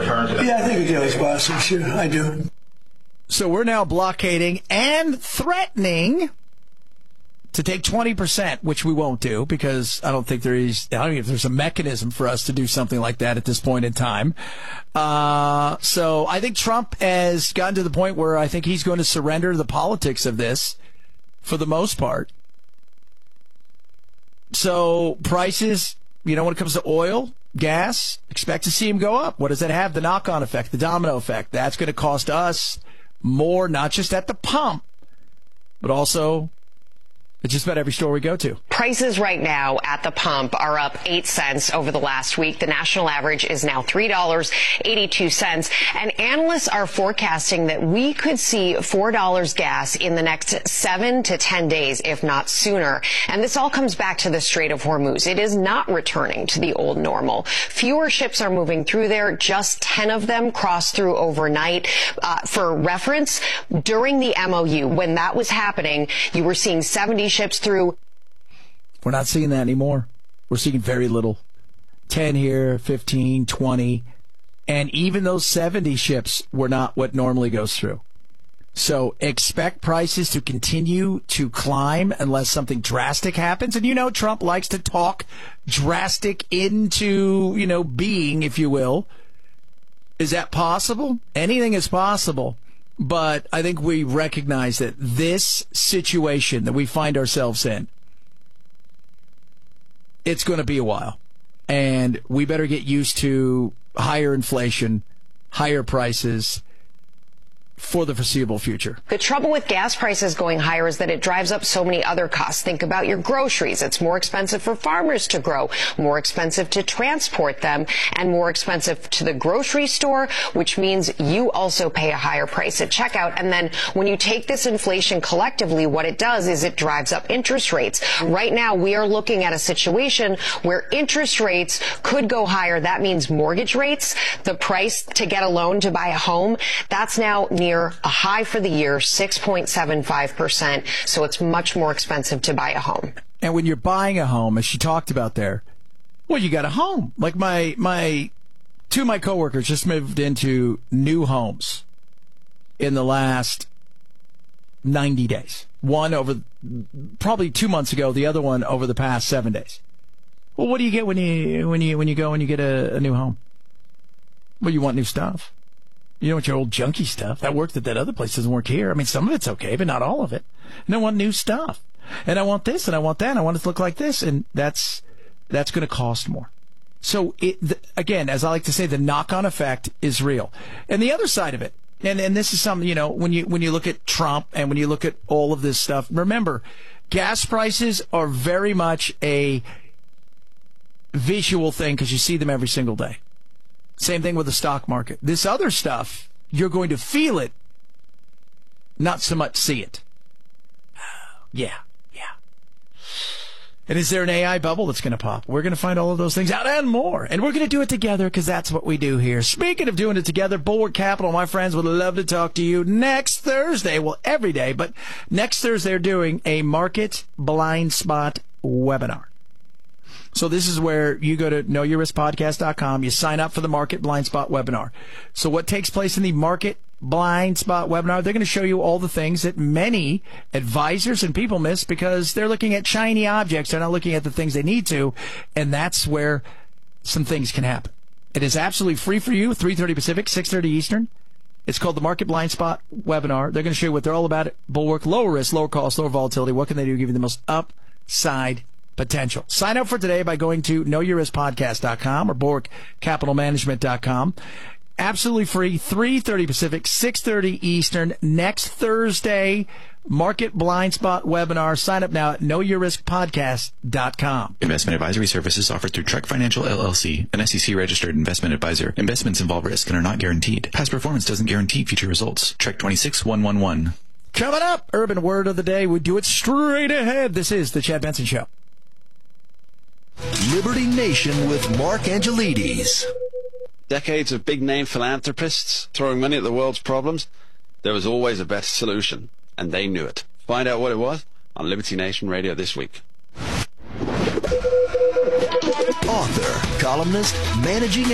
return to? Yeah, I think a daily spot is sure. I do. So we're now blockading and threatening to take 20%, which we won't do because I don't think I don't think there's a mechanism for us to do something like that at this point in time. So I think Trump has gotten to the point where I think he's going to surrender the politics of this for the most part. So prices, when it comes to oil, gas, expect to see them go up. What does that have? The knock-on effect, the domino effect. That's going to cost us more, not just at the pump, but also at just about every store we go to. Prices right now at the pump are up 8 cents over the last week. The national average is now $3.82. And analysts are forecasting that we could see $4 gas in the next 7 to 10 days, if not sooner. And this all comes back to the Strait of Hormuz. It is not returning to the old normal. Fewer ships are moving through there. Just 10 of them crossed through overnight. For reference, during the MOU, when that was happening, you were seeing 70 ships through. We're not seeing that anymore. We're seeing very little. 10 here, 15, 20. And even those 70 ships were not what normally goes through. So expect prices to continue to climb unless something drastic happens. And Trump likes to talk drastic into, being, if you will. Is that possible? Anything is possible. But I think we recognize that this situation that we find ourselves in, it's going to be a while. And we better get used to higher inflation, higher prices for the foreseeable future. The trouble with gas prices going higher is that it drives up so many other costs. Think about your groceries. It's more expensive for farmers to grow, more expensive to transport them, and more expensive to the grocery store, which means you also pay a higher price at checkout. And then when you take this inflation collectively, what it does is it drives up interest rates. Right now, we are looking at a situation where interest rates could go higher. That means mortgage rates, the price to get a loan to buy a home, that's now near a high for the year, 6.75%. So it's much more expensive to buy a home. And when you're buying a home, as she talked about there, well, you got a home. Like two of my coworkers just moved into new homes in the last 90 days. One over probably 2 months ago, the other one over the past 7 days. Well, what do you get when you go and you get a new home? Well, you want new stuff. You don't want your old junky stuff. That worked at that other place doesn't work here. I mean, some of it's okay, but not all of it. And I want new stuff. And I want this, and I want that, and I want it to look like this. And that's going to cost more. So, again, as I like to say, the knock-on effect is real. And the other side of it, and this is something, when you look at Trump and when you look at all of this stuff, remember, gas prices are very much a visual thing because you see them every single day. Same thing with the stock market. This other stuff, you're going to feel it, not so much see it. Yeah. And is there an AI bubble that's going to pop? We're going to find all of those things out and more. And we're going to do it together because that's what we do here. Speaking of doing it together, Bulwark Capital, my friends, would love to talk to you next Thursday. Well, every day, but next Thursday they're doing a Market Blind Spot webinar. So this is where you go to knowyourriskpodcast.com. You sign up for the Market Blind Spot webinar. So what takes place in the Market Blind Spot webinar, they're going to show you all the things that many advisors and people miss because they're looking at shiny objects. They're not looking at the things they need to. And that's where some things can happen. It is absolutely free for you, 3:30 Pacific, 6:30 Eastern. It's called the Market Blind Spot webinar. They're going to show you what they're all about. Bulwark, lower risk, lower cost, lower volatility. What can they do to give you the most upside potential? Sign up for today by going to knowyourriskpodcast.com or bulwarkcapitalmanagement.com. Absolutely free, 3:30 Pacific, 6:30 Eastern. Next Thursday, Market Blind Spot webinar. Sign up now at knowyourriskpodcast.com. Investment advisory services offered through Trek Financial LLC, an SEC-registered investment advisor. Investments involve risk and are not guaranteed. Past performance doesn't guarantee future results. Trek 26111. Coming up, Urban Word of the Day. We do it straight ahead. This is the Chad Benson Show. Liberty Nation with Mark Angelides. Decades of big-name philanthropists throwing money at the world's problems. There was always a better solution, and they knew it. Find out what it was on Liberty Nation Radio this week. Author, columnist, managing